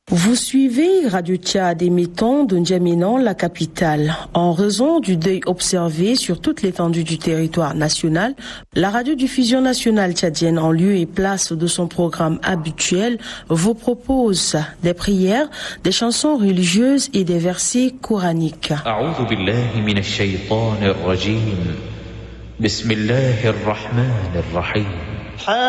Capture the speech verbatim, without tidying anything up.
Vous suivez Radio Tchad émettant de N'Djamena, la capitale. En raison du deuil observé sur toute l'étendue du territoire national, la radiodiffusion nationale tchadienne, en lieu et place de son programme habituel, vous propose des prières, des chansons religieuses et des versets coraniques. A'oudhu billahi minash shaytanir rajim. Bismillahir rahmanir rahim.